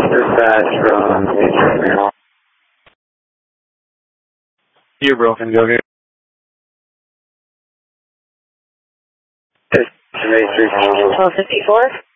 Dispatch from Matrix. You're broken, go here. Matrix. 1254.